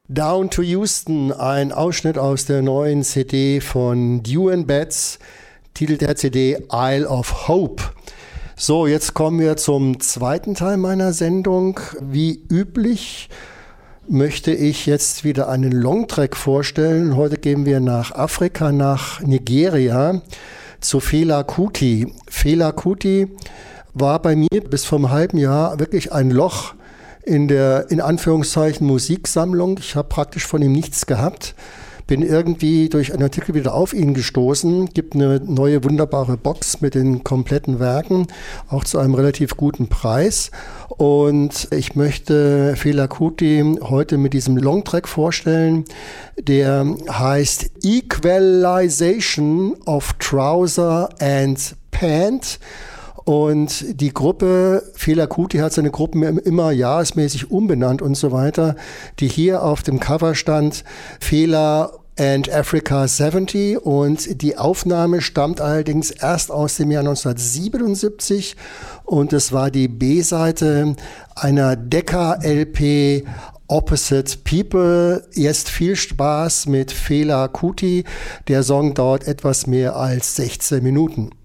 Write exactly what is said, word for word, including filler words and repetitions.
Down to Houston, ein Ausschnitt aus der neuen C D von Dew and Betts, Titel der C D Isle of Hope. So, jetzt kommen wir zum zweiten Teil meiner Sendung. Wie üblich möchte ich jetzt wieder einen Longtrack vorstellen. Heute gehen wir nach Afrika, nach Nigeria, zu Fela Kuti. Fela Kuti war bei mir bis vor einem halben Jahr wirklich ein Loch in der, in Anführungszeichen, Musiksammlung. Ich habe praktisch von ihm nichts gehabt. Bin irgendwie durch einen Artikel wieder auf ihn gestoßen. Gibt eine neue wunderbare Box mit den kompletten Werken, auch zu einem relativ guten Preis. Und ich möchte Fela Kuti heute mit diesem Longtrack vorstellen, der heißt Equalization of Trouser and Pant. Und die Gruppe, Fela Kuti hat seine Gruppen immer jahresmäßig umbenannt und so weiter, die hier auf dem Cover stand, Fela and Africa siebzig, und die Aufnahme stammt allerdings erst aus dem Jahr neunzehnhundertsiebenundsiebzig und es war die B-Seite einer Decca-L P Opposite People. Jetzt viel Spaß mit Fela Kuti. Der Song dauert etwas mehr als sechzehn Minuten.